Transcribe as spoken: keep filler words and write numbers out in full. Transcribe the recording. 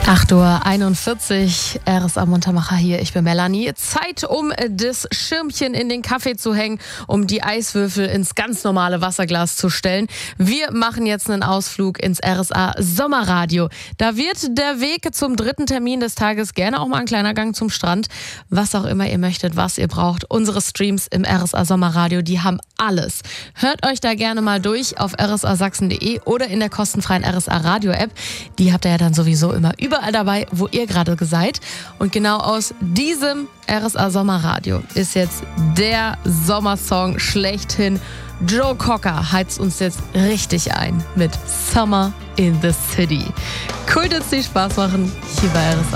acht Uhr einundvierzig, R S A Muntermacher hier, ich bin Melanie. Zeit, um das Schirmchen in den Kaffee zu hängen, um die Eiswürfel ins ganz normale Wasserglas zu stellen. Wir machen jetzt einen Ausflug ins R S A Sommerradio. Da wird der Weg zum dritten Termin des Tages gerne auch mal ein kleiner Gang zum Strand. Was auch immer ihr möchtet, was ihr braucht. Unsere Streams im R S A Sommerradio, die haben alles. Hört euch da gerne mal durch auf r s a sachsen punkt de oder in der kostenfreien R S A Radio App. Die habt ihr ja dann sowieso immer überall dabei, wo ihr gerade seid. Und genau aus diesem R S A Sommerradio ist jetzt der Sommersong schlechthin. Joe Cocker heizt uns jetzt richtig ein mit Summer in the City. Cool, dass die Spaß machen hier bei R S A.